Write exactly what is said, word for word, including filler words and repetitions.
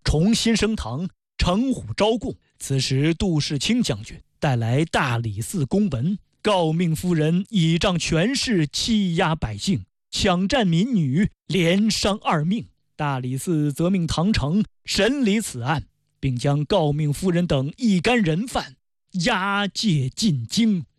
重新升堂，乘虎招供。此时杜世清将军带来大理寺公文，告命夫人倚仗权势欺压百姓，抢占民女，连伤二命。大理寺责命唐城审理此案，并将告命夫人等一干人犯押解进京。